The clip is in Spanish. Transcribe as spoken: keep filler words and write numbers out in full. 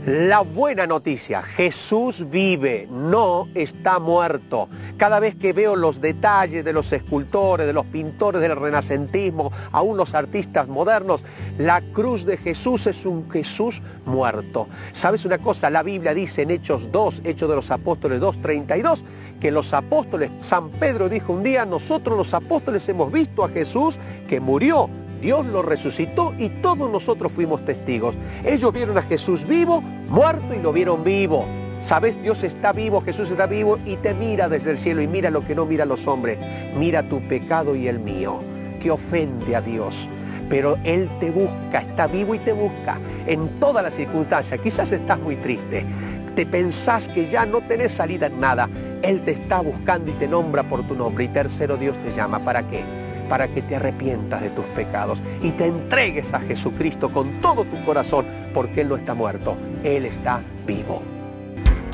La buena noticia, Jesús vive, no está muerto. Cada vez que veo los detalles de los escultores, de los pintores del renacentismo, aún los artistas modernos, la cruz de Jesús es un Jesús muerto. ¿Sabes una cosa? La Biblia dice en Hechos dos, Hechos de los Apóstoles dos, treinta y dos, que los apóstoles, San Pedro dijo un día, nosotros los apóstoles hemos visto a Jesús que murió, Dios lo resucitó y todos nosotros fuimos testigos. Ellos vieron a Jesús vivo, muerto y lo vieron vivo. ¿Sabes? Dios está vivo, Jesús está vivo y te mira desde el cielo y mira lo que no miran los hombres. Mira tu pecado y el mío, que ofende a Dios. Pero Él te busca, está vivo y te busca en todas las circunstancias. Quizás estás muy triste, te pensás que ya no tenés salida en nada. Él te está buscando y te nombra por tu nombre. Y tercero, Dios te llama. ¿Para qué? Para que te arrepientas de tus pecados y te entregues a Jesucristo con todo tu corazón, porque Él no está muerto, Él está vivo.